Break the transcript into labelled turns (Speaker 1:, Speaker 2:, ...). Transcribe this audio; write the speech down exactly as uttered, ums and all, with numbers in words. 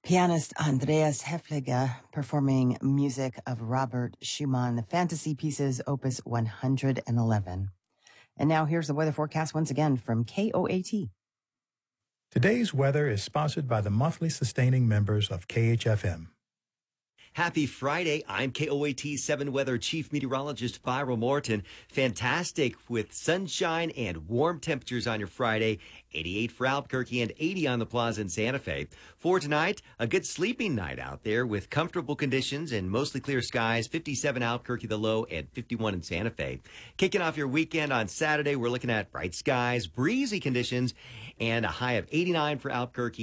Speaker 1: Pianist Andreas Hefliger performing music of Robert Schumann, the Fantasy Pieces, Opus one hundred eleven. And now here's the weather forecast once again from K O A T.
Speaker 2: Today's weather is sponsored by the monthly sustaining members of K H F M.
Speaker 3: Happy Friday. I'm K O A T seven Weather Chief Meteorologist Byron Morton. Fantastic with sunshine and warm temperatures on your Friday. eighty-eight for Albuquerque and eighty on the Plaza in Santa Fe. For tonight, a good sleeping night out there with comfortable conditions and mostly clear skies. fifty-seven Albuquerque the low and fifty-one in Santa Fe. Kicking off your weekend on Saturday, we're looking at bright skies, breezy conditions, and a high of eighty-nine for Albuquerque.